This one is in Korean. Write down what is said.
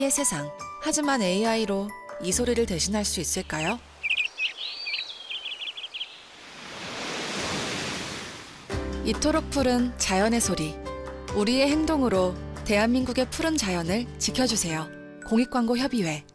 의 세상. 하지만 AI로 이 소리를 대신할 수 있을까요? 이토록 푸른 자연의 소리. 우리의 행동으로 대한민국의 푸른 자연을 지켜주세요. 공익광고협의회